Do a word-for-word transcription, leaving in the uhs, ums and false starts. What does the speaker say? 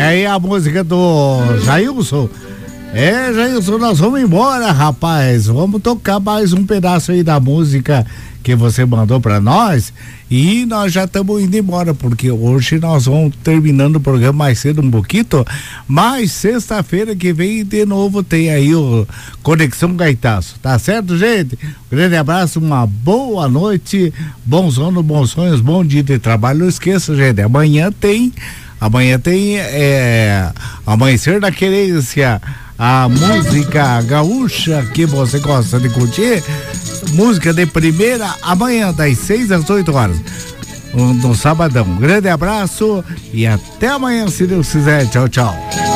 aí a música do Jailson. É, Jailson, nós vamos embora, rapaz. Vamos tocar mais um pedaço aí da música que você mandou pra nós. E nós já estamos indo embora, porque hoje nós vamos terminando o programa mais cedo um pouquinho, mas sexta-feira que vem de novo tem aí o Conexão Gaitaço, tá certo, gente? Um grande abraço, uma boa noite, bom sono, bons sonhos, bom dia de trabalho. Não esqueça, gente, amanhã tem amanhã tem é, Amanhecer na Querência, a música gaúcha que você gosta de curtir, música de primeira, amanhã das seis às oito horas, no sabadão. Um grande abraço e até amanhã, se Deus quiser. Tchau, tchau.